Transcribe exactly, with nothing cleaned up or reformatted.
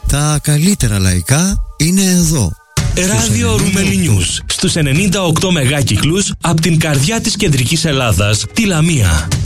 Τα καλύτερα λαϊκά είναι εδώ. Ράδιο Ρούμελι News στους ενενήντα οκτώ μεγάκυκλους από την καρδιά της κεντρικής Ελλάδας, τη Λαμία.